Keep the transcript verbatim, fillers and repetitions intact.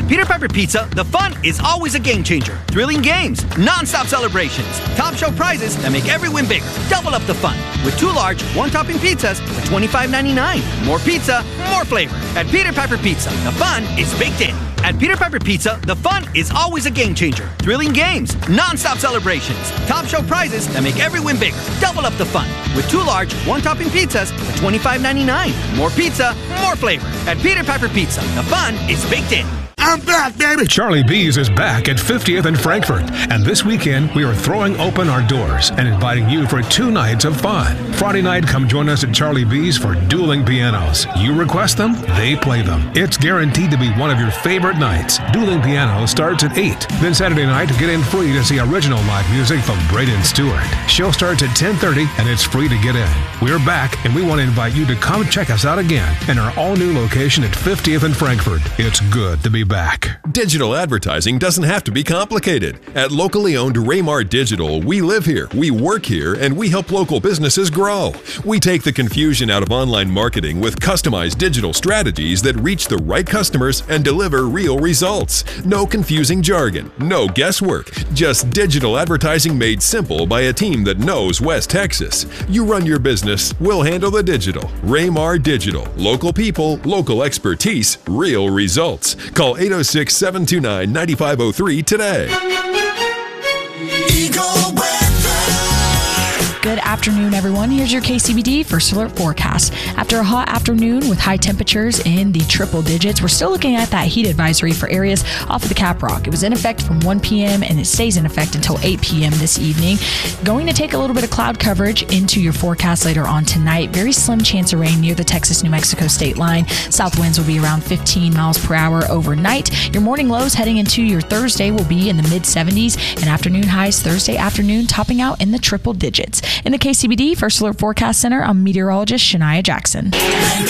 At Peter Piper Pizza, the fun is always a game changer. Thrilling games, non-stop celebrations, top shelf prizes that make every win bigger. Double up the fun with two large, one-topping pizzas for twenty-five ninety-nine. More pizza, more flavor. At Peter Piper Pizza, the fun is baked in. At Peter Piper Pizza, the fun is always a game changer. Thrilling games, non-stop celebrations, top shelf prizes that make every win bigger. Double up the fun with two large, one-topping pizzas for twenty-five ninety-nine. More pizza, more flavor. At Peter Piper Pizza, the fun is baked in. I'm back, baby! Charlie B's is back at fiftieth and Frankfort. And this weekend, we are throwing open our doors and inviting you for two nights of fun. Friday night, come join us at Charlie B's for dueling pianos. You request them, they play them. It's guaranteed to be one of your favorite nights. Dueling piano starts at eight. Then Saturday night, get in free to see original live music from Braden Stewart. Show starts at ten thirty, and it's free to get in. We're back, and we want to invite you to come check us out again in our all-new location at fiftieth and Frankfort. It's good to be back. Digital advertising doesn't have to be complicated. At locally owned Raymar Digital, we live here, we work here, and we help local businesses grow. We take the confusion out of online marketing with customized digital strategies that reach the right customers and deliver real results. No confusing jargon, no guesswork, just digital advertising made simple by a team that knows West Texas. You run your business, we'll handle the digital. Raymar Digital. Local people, local expertise, real results. Call eight oh six, seven two nine, nine five oh three today. Eagle weather. Good afternoon, everyone. Here's your K C B D First Alert forecast. After a hot afternoon with high temperatures in the triple digits, we're still looking at that heat advisory for areas off of the Cap Rock. It was in effect from one p.m. and it stays in effect until eight p.m. this evening. Going to take a little bit of cloud coverage into your forecast later on tonight. Very slim chance of rain near the Texas-New Mexico state line. South winds will be around fifteen miles per hour overnight. Your morning lows heading into your Thursday will be in the mid seventies, and afternoon highs Thursday afternoon topping out in the triple digits. In the K C B D First Alert Forecast Center, I'm meteorologist Shania Jackson.